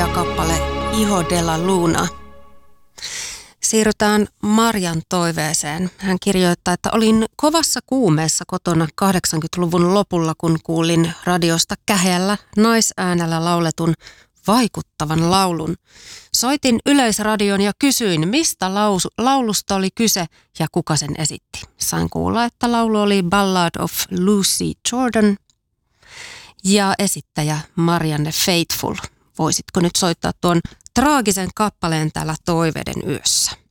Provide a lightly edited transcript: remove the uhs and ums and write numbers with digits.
upea kappale Hijo de la Luna. Siirrytään Marjan toiveeseen. Hän kirjoittaa, että olin kovassa kuumeessa kotona 80-luvun lopulla, kun kuulin radiosta käheällä naisäänellä lauletun vaikuttavan laulun. Soitin Yleisradion ja kysyin, mistä laulusta oli kyse ja kuka sen esitti. Sain kuulla, että laulu oli Ballad of Lucy Jordan ja esittäjä Marianne Faithfull. Voisitko nyt soittaa tuon traagisen kappaleen täällä Toiveiden yössä?